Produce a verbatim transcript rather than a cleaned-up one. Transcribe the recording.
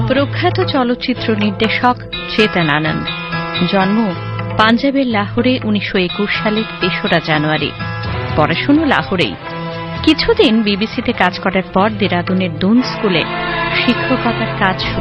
প্রখ্যাত চলচ্চিত্র নির্দেশক চেতন আনন্দ। জন্ম পাঞ্জাবের লাহোরে উনিশশো একুশ সালের তেসরা জানুয়ারি। পড়াশোনা লাহোরেই। কিছুদিন বিবিসিতে কাজ করার পর দেরাদুনের দুন স্কুলে শিক্ষকতার কাজ